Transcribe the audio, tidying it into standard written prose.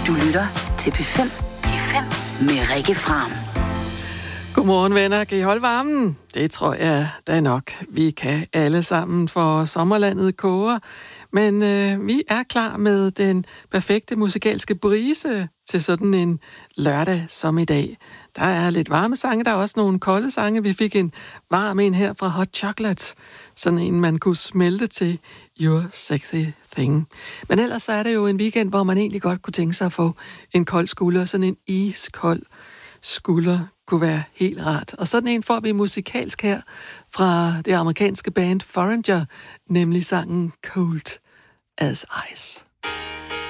Du lytter til P5. P5 med Rikke Fram. Godmorgen venner, kan I holde varmen? Det tror jeg da nok. Vi kan alle sammen, for sommerlandet koger. Men vi er klar med den perfekte musikalske brise til sådan en lørdag som i dag. Der er lidt varme sange, der er også nogle kolde sange. Vi fik en varm en her fra Hot Chocolate. Sådan en, man kunne smelte til Your Sexy Thing. Men ellers så er det jo en weekend, hvor man egentlig godt kunne tænke sig at få en kold skulder. Sådan en iskold skulder kunne være helt rart. Og sådan en får vi musikalsk her fra det amerikanske band Foreigner, nemlig sangen Cold as Ice.